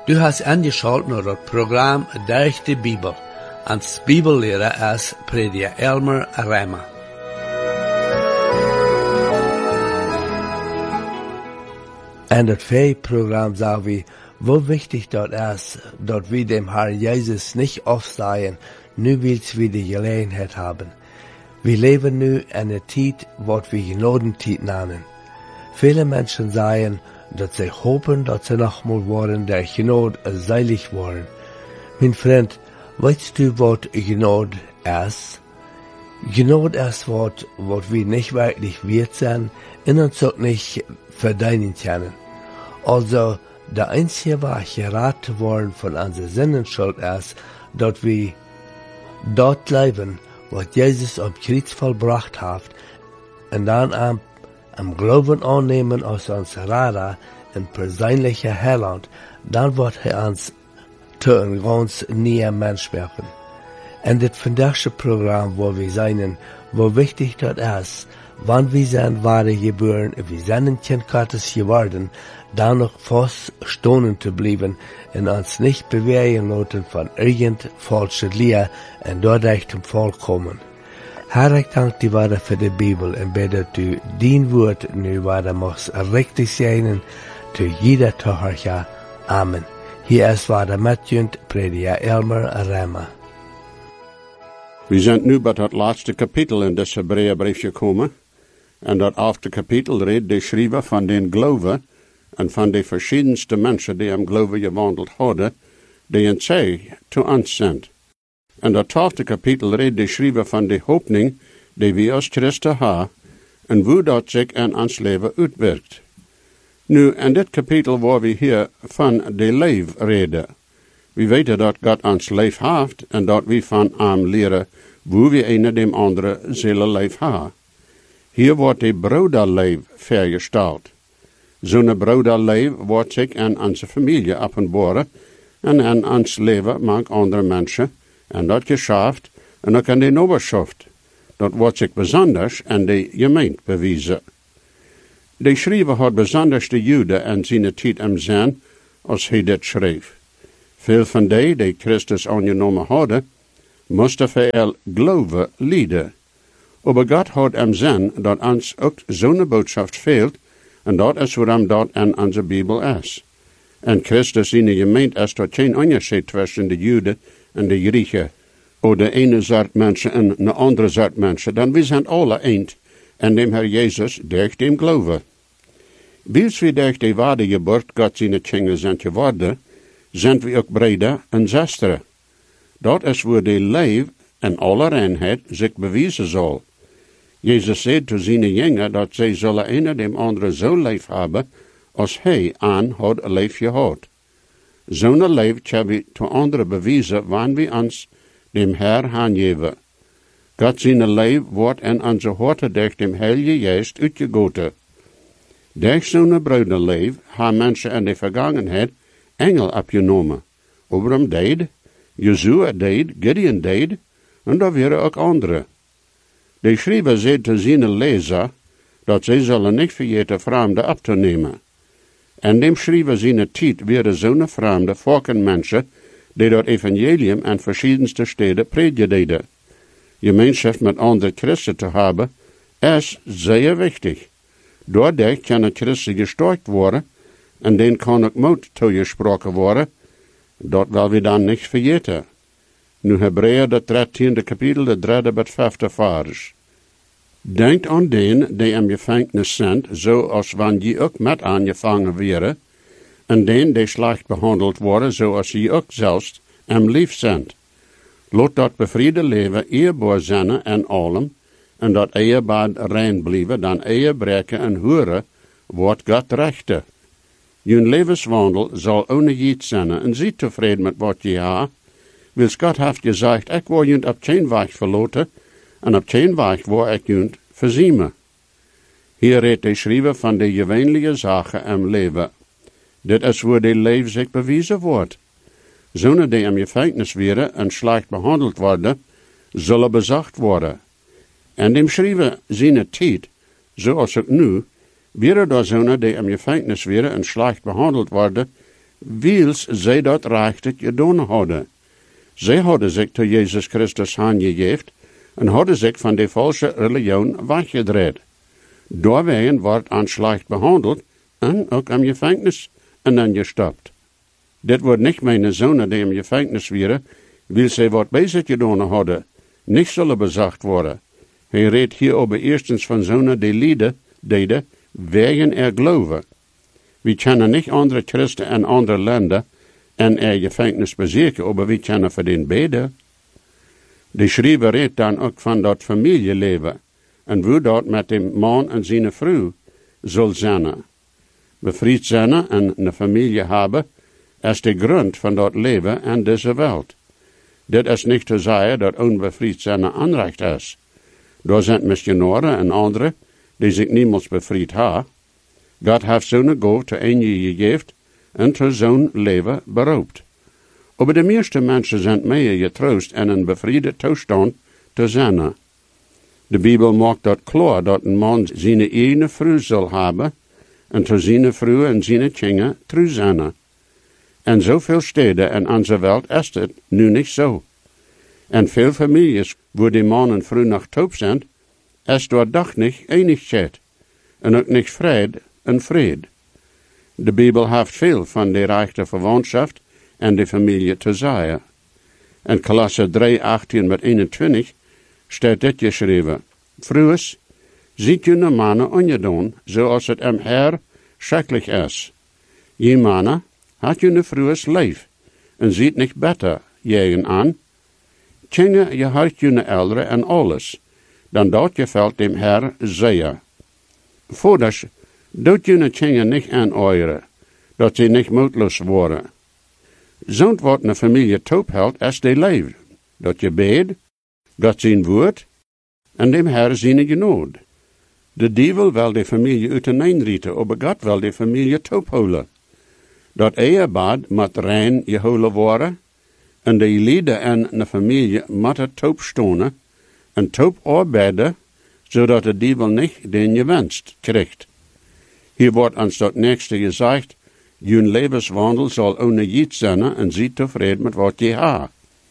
Du hast angeschaltet naar het programma Durch de Bibel. Als Bibellehrer is prediker Elmer Rema. En het programma sagen wir, wo wichtig dat is, dat wir dem Herrn Jesus nicht aufsehen, nu wils wir die Gelegenheit haben. Wir leben nu in einer Zeit, wat wir Gnadentijd nennen. Viele Menschen sagen, dass sie hoffen, dass sie nochmal worden der Gnade seilig worden. Mein Freund, weißt du, was Gnade ist? Gnade ist was wir nicht wirklich wert sind, und uns auch nicht verdienen können. Also, der einzige Weg, geraten worden von unserer Sinnenschuld ist, dass wir dort leben, was Jesus am Kreuz vollbracht hat, und dann am Glauben annehmen als uns Retter und persönlicher Heiland, dann wird uns zu einem ganz neuen Mensch werden. Und das vandaagse Programm, wo wir sein, wo wichtig das ist, wann wir sind wahre geboren, wir sind ein Kind Gottes geworden, dann noch fast stehen zu bleiben und uns nicht bewegen lassen von irgend falscher Lehre und dadurch zum Vollkommen. Herr, ich danke dir weiter für die Bibel und bitte, dass du dein Wort nu weiter machst, richtig sein, zu jeder Tochter. Amen. Hier ist weiter Matjund, Prediger Elmer Rema. We zijn nu bij het laatste kapitel in dit Hebreeënbrief gekomen. En dat after kapitel redt de schrijver van den geloven en van de verschiedenste mensen die hem geloven gewandeld hadden, die in zij te ons zijn. En dat 12e kapitel redt de schrijver van de hoopning die we als Christen hebben en hoe dat zich in ons leven uitwerkt. Nu, in dit kapitel waar we hier van de leven reden. We weten dat God ons leven heeft en dat we van hem leren hoe we een dem andere zullen leven hebben. Hier wordt de broederleven vergesteld. Zo'n broederleven wordt zich in onze familie openbaren en in ons leven met andere mensen. En dat geschaft en ook in de nabberschaft. Dat wordt zich besonders in de gemeente bewezen. De schrijver had besonders de Joden en zijn tijd im Zin als hij dit schreef. Veel van die Christus aangenomen hadden, moesten veel geloven lijden. Maar God had im Zin dat ons ook zo'n boodschap veelt, en dat is waarom dat in onze Bibel is. En Christus in de gemeente is dat geen onderscheid tussen de Joden en de Grieken, of de ene soort mensen en de andere soort mensen, dan we zijn alle eend, en dem Herr Jezus durch dem geloven. Wils we durch de wedergeboorte God zijn kinderen zijn geworden, zijn we ook breder en zusteren. Dat is waar de leef en alle reinheid zich bewijzen zal. Jezus zei te zijn jongeren dat zij zullen een dem andere zo leef hebben, als hij aan had leef gehad. Zo'n leef kunnen we te anderen bewijzen, wanneer we ons dem Herr aangeven. God zijn leef wordt in onze harten durch dem Heilige Geest uitgegoten. Durch zo'n bruidenleef hebben mensen in de vergangenheid engel opgenomen. Abraham deed, Jozua deed, Gideon deed, en daar waren ook anderen. De schrijver zei te zijn lezer, dat zij zullen niet vergeten vreemden op te nemen. En dem schrijver zijn tijd waren zo'n vreemde volken mensen, die dat evangelium in verschiedenste steden predikten. Gemeenschap met andere christen te hebben, is zeer wichtig. Doordat kan Christen gesterkt worden, en den kan ook moed toegesproken worden, dat wil we dan niet vergeten. Nu Hebreeën de 13e kapitel, de 3e tot 5e vers. Denkt aan den die in gevangenis zijn, zoals wanneer je ook met aangevangen wäre, en den die slecht behandeld worden, zoals je ook zelfs hem lief zijn. Laat dat bevriede leven eerbaar zijn en allem, en dat eerbaar rein blijven, dan eerbreken en horen, wordt God rechte. Je levenswandel zal ongejiet zijn en zie tevreden met wat je hebt. Wils God heeft gezegd, ik wil je op geen weg verlaten en op geen weg waar ik je verziemen. Hier redt de schrijver van de gewöhnliche zaken im leven. Dit is waar de leven zich bewezen wordt. Zonen die in gevangenis waren en slecht behandeld worden, zullen bezacht worden. En dem schrijver zijn tijd, zoals ook nu, wäre da zonen die in gevangenis waren en slecht behandeld worden, wils zij dat rechtig gedaan hadden. Zij hadden zich tot Jezus Christus aangegeven en hadden zich van de valse religion weggedraaid. Doorwegen wordt aan slecht behandeld en ook aan gevangenis en dan gestopt. Dit wordt niet mijn zonen die in gevangenis waren, wil zij wat bezig gedaan hadden, niet zullen bezacht worden. Hij redt hier over eerstens van zonen die deden, wegen geloven. We kennen niet andere christen en andere landen en gevangenis bezeker, maar we kennen voor den beden. De schrijver redt dan ook van dat familieleven en hoe dat met de man en zijn vrouw zal zijn. Bevriend zijn en een familie hebben is de grond van dat leven en deze wereld. Dit is niet te zeggen dat onbevriend zijn aanrecht is. Daar zijn missionaren en anderen die zich niemals bevriend hebben. God heeft zo'n go te een gegeven en te zo'n leven beroopt. Maar de meeste mensen zijn meer getroost en een bevriende toestand te zijn. De Bijbel maakt dat klaar dat een man zijn eigen vrouw zal hebben en te zijn vrouw en zijn kinderen trouw zijn. En zoveel steden en onze wereld is het nu niet zo. En veel families waar die man en vrouw nog taub zijn, is door dag niet eenigheid en ook niet vrede en vrede. De Bijbel heeft veel van de rechte verwantschap en de familie te zeggen. In Kolosser 3, 18-21 staat dit geschreven: Vrouwers, ziet jullie mannen ongedaan, zoals het hem Heer schrikkelijk is. Je mannen, had jullie vrouwers lief, en ziet niet beter jegen aan. Kinderen, je hart jullie ouderen en alles, dan dat gefällt dem Heer zeer. Voordat doet jullie kinderen niet aanoeieren, dat ze niet moedloos worden. Zo'n wat een familie taub houdt, is de leeft, dat je beed, God zijn woord, en dem Heer zijn genood. De duivel wil de familie uiteenrieten, maar God wil de familie taub houden. Dat ehepaar moet rein gehouden worden, en de lieden en de familie moeten taub stonen, en taub arbeiden, zodat de duivel niet den je wenst krijgt. Hier wordt ons dat nächste gezegd: Jun levenswandel zal ohne jiet zijn en zie tevreden met wat je ha.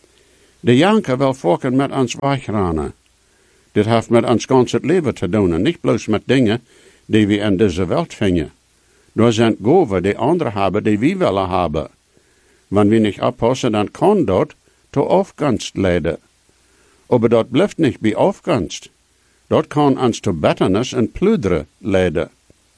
De janker wil volken met ons wegrennen. Dit heeft met ons ganse leven te doen en niet bloos met dingen die we in deze wereld vinden. Door zijn goven die anderen hebben die we willen hebben. Wanneer we niet oppassen, dan kan dat tot afgunst leiden. Maar dat blijft niet bij afgunst. Dat kan ons tot bitternis en plunderen leiden.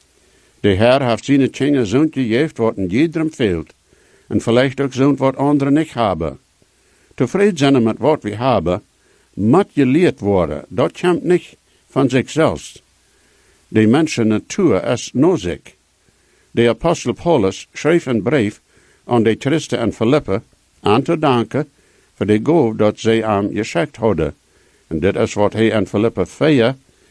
De Heer heeft zijn kinderen zo'n gegeven wat in iedereen fehlt. En vielleicht ook zo'n wat anderen niet hebben. Tevreden zijn met wat we hebben, moet geleerd worden. Dat komt niet van zichzelf. De mensen natuur is nodig. De apostel Paulus schreef een brief aan de Christen en Philippe aan te danken voor de gof dat zij aan geschenkt hadden. En dit is wat hij aan Philippe 4,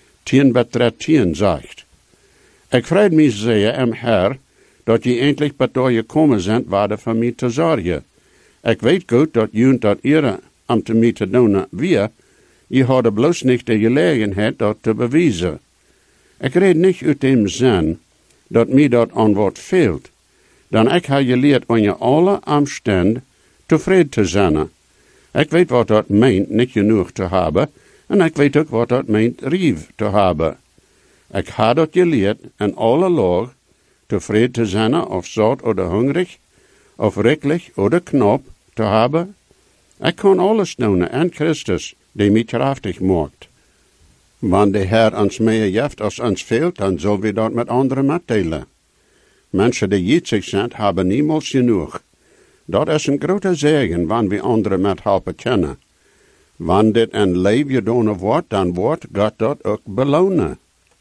10-13 zegt. Ik vreed mij zeer am Heer, dat je eindelijk bij je komen bent, waar voor mij te zorgen. Ik weet goed dat jullie dat eerder om te mij te doen weer, je hadden bloos niet de gelegenheid dat te bewijzen. Ik red niet uit dem zin, dat mij dat aan wat veelt. Dan ik heb geleerd aan je alle omstand tevreden te zijn. Ik weet wat dat meent niet genoeg te hebben, en ik weet ook wat dat meent rief te hebben. Ik heb dat geleerd in alle laag tevreden te zijn, of zout of hungrig, of rijkelijk of knap te hebben. Ik kan alles doen in Christus, die mij krachtig maakt. Wanneer de Heer ons meer geeft als ons veelt, dan zullen we dat met anderen meedelen. Mensen die jitzig zijn, hebben niemals genoeg. Dat is een grote zegen, wanneer we anderen met helpen kennen. Wanneer dit een leven gedaan wordt, dan wordt God dat ook belonen.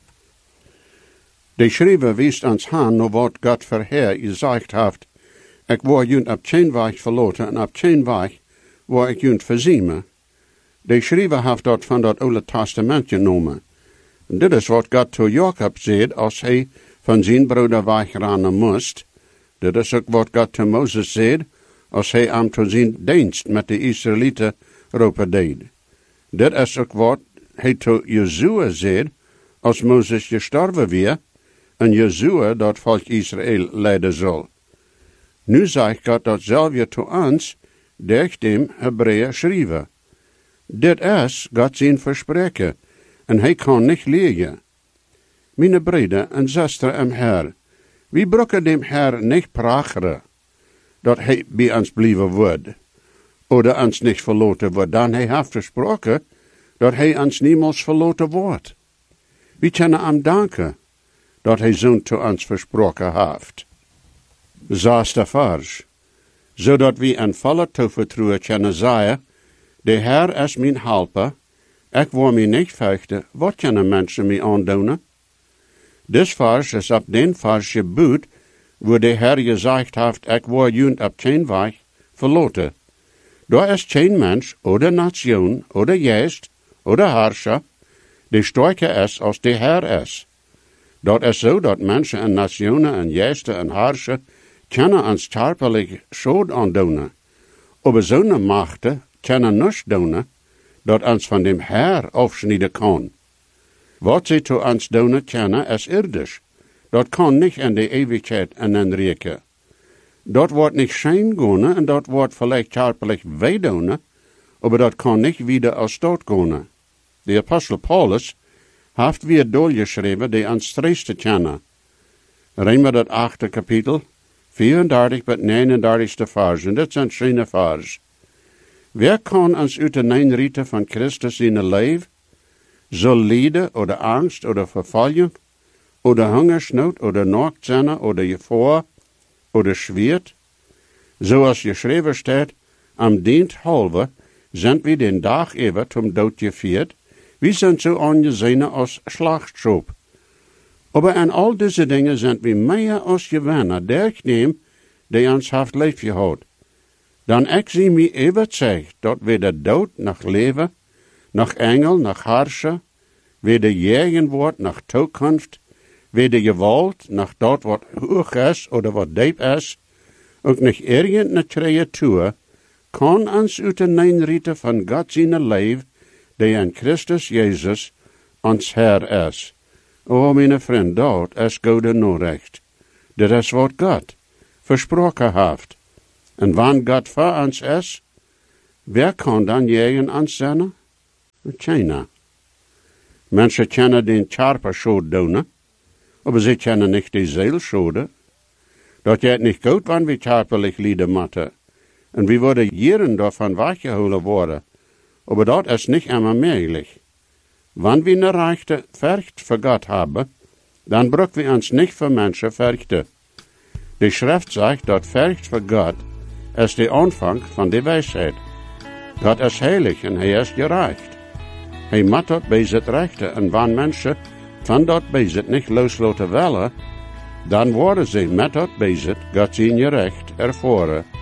De schrijver wijst ons aan naar wat God voorher gezegd heeft. Ik word jullie op geen weg verlaten en op geen weg word ik jullie voorzien. De schrijver heeft dat van dat Oude Testament genomen. En dit is wat God tot Jacob zei als hij van zijn broeder wegrennen moest. Dit is ook wat God tot Mozes zei als hij hem tot zijn dienst met de Israëlieten roepen deed. Dit is ook wat hij tot Jozua zei als Mozes gestorven weer en Jozua dat volk Israël leiden zal. Nu zegt Gott datzelfde zu ons, durch dem Hebräer schrijven. Dit is God zijn verspreken, en hij kan niet liegen. Mijn broeder en zuster im Herr, wie brokken dem Herr niet pracheren, dat hij bij ons blijven wordt, oder ons niet verloten wordt, dan hij heeft versproken, dat hij ons niemals verloten wordt. We kunnen hem danken, dat hij zo'n te ons versproken heeft. Zesde vers, zodat we een volle toevertrouwen kunnen zeggen, de Heer is mijn helper, ik wil mij niet vechten, wat kunnen mensen mij aandoen? Dit vers is op den vers gebeurd, waar de Heer gezegd heeft, ik wil jullie op geen weg verloten. Daar is geen mens, oder nation, oder geest, oder herrscher, die sterker is als de Heer is. Dat is zo dat mensen en nationen en geesten en herrscher kunnen ons körperlich schuld aandoen. Aber zo'n machten kunnen niets doen, dat ons van dem Heer afsnijden kan. Wat ze te ons doen kunnen is irdisch. Dat kan niet in de eeuwigheid en in rijken. Dat wordt niet schijn gaan en dat wordt vielleicht körperlich weh doen, aber dat kan niet wieder als dood gaan. De apostel Paulus heeft weer doorgeschreven die ons streeste kennen. Rijmen dat 8e kapitel, 34 tot 39 vers, en dit zijn schöne vers. Wer kan ons uit de neinrieten van Christus in het leven? Zal lijden, oder angst, oder vervolging, oder hungersnood, oder naakt zijn, oder gevaar, oder schwert? Zoals geschreven staat, am dient halve zijn we den dag even zum dood gevierd, we zijn zo aangesehen als Schlachtschop. Aber an all diese dingen zijn we meer als gewinnen, durch dem, die ons heeft leef gehad. Dan ik zie mij even zegt, dat we de dood nach leven, nach engel, nach herrscher, weder jagen wordt nach toekomst, weder gewalt, nach dat wat hoog is, oder wat diep is, ook nicht irgendeine Kreatur, kan ons uit de neinrieten van God zijn leef, die in Christus Jezus ons Heer is. O, mijn vriend, dat is goede Nachricht. Dit is wat God versproken heeft. En wanneer God voor ons is, wer kan dan tegen ons zijn? Keiner. Mensen kunnen den Körper schuld doen, aber sie können nicht die Seele schulden. Dat geht nicht gut, wann wir körperlich lijden moeten. En we worden jaren davon weggeholen worden. Aber dat ist nicht immer möglich. Wann wir eine rechte Furcht für Gott haben, dann brauchen wir uns nicht für Menschen fürchten. Die Schrift sagt, dat Furcht für Gott ist der Anfang von der Weisheit. Gott ist heilig und er ist gerecht. Hij moet dat bezit rechten, en wanneer mensen van dat bezit niet loslaten willen, dan worden ze met dat bezit God zijn recht ervoeren.